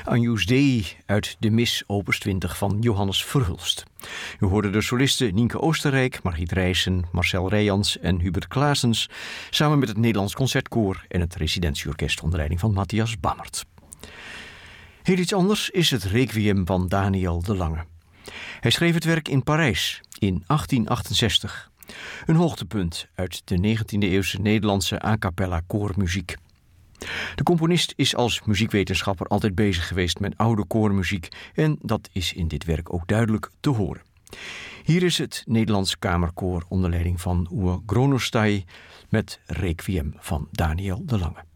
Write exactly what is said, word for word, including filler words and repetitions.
Agnus Dei uit de Mis opus twintig van Johannes Verhulst. U hoorde de solisten Nienke Oostenrijk, Margriet Rijssen, Marcel Rijans en Hubert Klaasens, samen met het Nederlands Concertkoor en het Residentieorkest onder leiding van Matthias Bammert. Heel iets anders is het Requiem van Daniel de Lange. Hij schreef het werk in Parijs in achttien achtenzestig. Een hoogtepunt uit de negentiende eeuwse Nederlandse a cappella koormuziek. De componist is als muziekwetenschapper altijd bezig geweest met oude koormuziek en dat is in dit werk ook duidelijk te horen. Hier is het Nederlands Kamerkoor onder leiding van Uwe Gronostai met Requiem van Daniel de Lange.